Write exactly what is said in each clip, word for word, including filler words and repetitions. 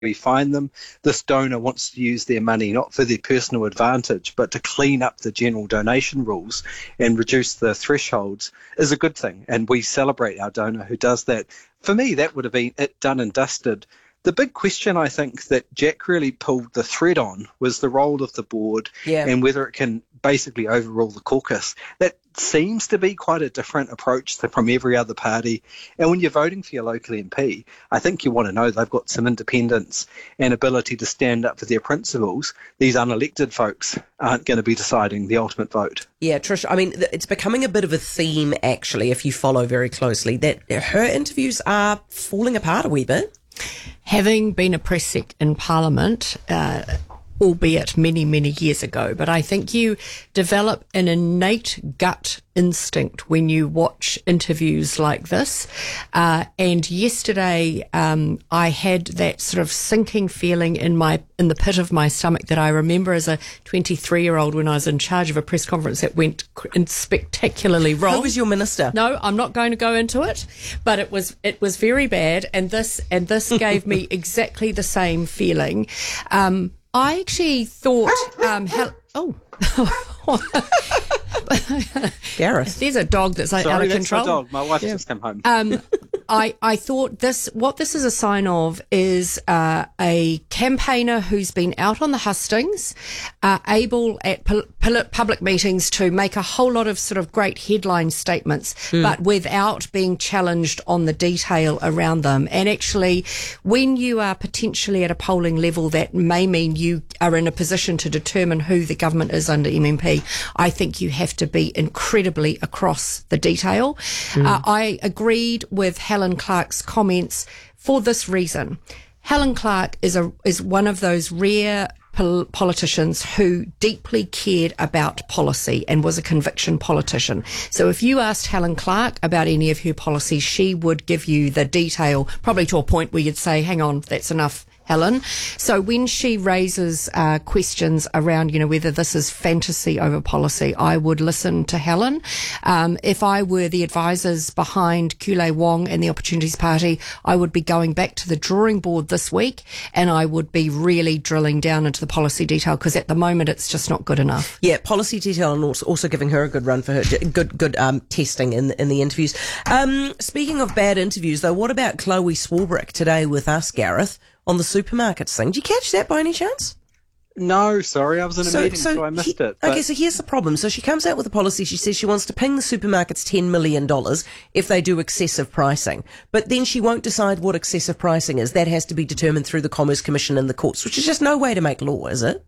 we find them. This donor wants to use their money not for their personal advantage, but to clean up the general donation rules and reduce the thresholds is a good thing. And we celebrate our donor who does that. For me, that would have been it done and dusted. The big question I think that Jack really pulled the thread on was the role of the board yeah. and whether it can basically overrule the caucus. That seems to be quite a different approach to, from every other party. And when you're voting for your local M P, I think you want to know they've got some independence and ability to stand up for their principles. These unelected folks aren't going to be deciding the ultimate vote. Yeah, Trish, I mean, it's becoming a bit of a theme, actually, if you follow very closely, that her interviews are falling apart a wee bit. Having been a press sec in Parliament, uh, albeit many, many years ago, but I think you develop an innate gut instinct when you watch interviews like this. Uh, and yesterday, um, I had that sort of sinking feeling in my in the pit of my stomach that I remember as a twenty-three-year-old when I was in charge of a press conference that went spectacularly wrong. Who was your minister? No, I'm not going to go into it, but it was it was very bad, and this and this gave me exactly the same feeling. Um, I actually thought, um, hel- oh, Gareth, there's a dog that's like, Sorry, out of that's control. My dog. My wife yeah. just came home. Um, I, I thought this, what this is a sign of is uh, a campaigner who's been out on the hustings, uh, able at pol- pol- public meetings to make a whole lot of sort of great headline statements, mm. but without being challenged on the detail around them. And actually, when you are potentially at a polling level that may mean you are in a position to determine who the government is under M M P, I think you have to be incredibly across the detail. Mm. Uh, I agreed with Helen Clark's comments for this reason. Helen Clark is a is one of those rare pol- politicians who deeply cared about policy and was a conviction politician. So if you asked Helen Clark about any of her policies, she would give you the detail, probably to a point where you'd say, hang on, that's enough, Helen. So when she raises uh, questions around, you know, whether this is fantasy over policy, I would listen to Helen. Um, if I were the advisors behind Kule Wong and the Opportunities Party, I would be going back to the drawing board this week and I would be really drilling down into the policy detail, because at the moment it's just not good enough. Yeah, policy detail, and also, also giving her a good run for her, good good um, testing in in the interviews. Um, speaking of bad interviews, though, what about Chloe Swarbrick today with us, Gareth, on the supermarkets thing? Did you catch that by any chance? No, sorry, I was in a so, meeting, so, so I missed he, it. But... Okay, so here's the problem. So she comes out with a policy. She says she wants to ping the supermarkets ten million dollars if they do excessive pricing. But then she won't decide what excessive pricing is. That has to be determined through the Commerce Commission and the courts, which is just no way to make law, is it?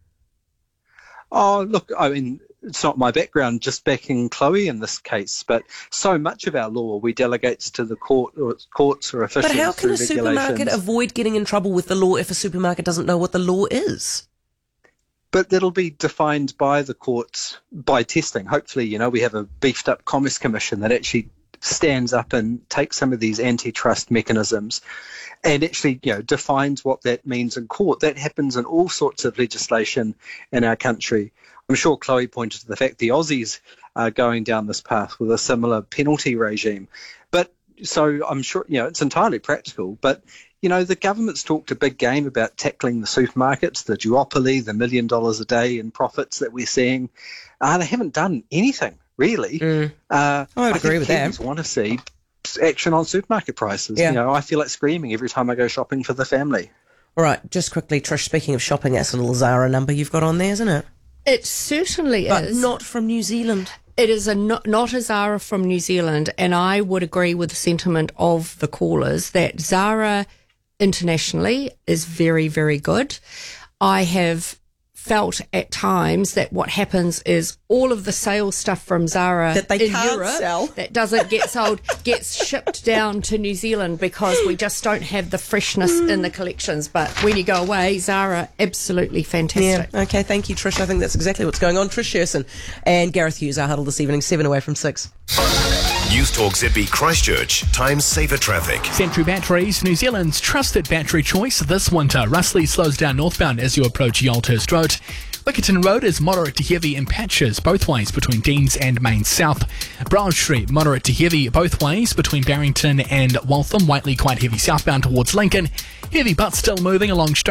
Oh, look, I mean, it's not my background, just backing Chloe in this case, but so much of our law we delegate to the court or courts or officials. But how can a through supermarket avoid getting in trouble with the law if a supermarket doesn't know what the law is? But that'll be defined by the courts by testing. Hopefully, you know, we have a beefed up Commerce Commission that actually stands up and takes some of these antitrust mechanisms and actually, you know, defines what that means in court. That happens in all sorts of legislation in our country. I'm sure Chloe pointed to the fact the Aussies are going down this path with a similar penalty regime. But so I'm sure, you know, it's entirely practical. But, you know, the government's talked a big game about tackling the supermarkets, the duopoly, the million dollars a day in profits that we're seeing. Uh, they haven't done anything, really. Mm. Uh, I would I agree with Kiwis that. want to see action on supermarket prices. Yeah. You know, I feel like screaming every time I go shopping for the family. All right, just quickly, Trish, speaking of shopping, that's a little Zara number you've got on there, isn't it? It certainly but is. But not from New Zealand. It is a not, not a Zara from New Zealand, and I would agree with the sentiment of the callers that Zara internationally is very, very good. I have felt at times that what happens is all of the sales stuff from Zara that they in can't Europe sell. that doesn't get sold gets shipped down to New Zealand because we just don't have the freshness mm. in the collections. But when you go away, Zara, absolutely fantastic. Yeah. Okay, thank you, Trish. I think that's exactly what's going on. Trish Sherson and Gareth Hughes, our huddle this evening, seven away from six. News Talk Z B Christchurch. Time saver traffic. Sentry Batteries, New Zealand's trusted battery choice this winter. Russley slows down northbound as you approach Yalthurst Road. Bickerton Road is moderate to heavy in patches both ways between Deans and Main South. Broad Street, moderate to heavy both ways between Barrington and Waltham. Whiteley, quite heavy southbound towards Lincoln. Heavy but still moving along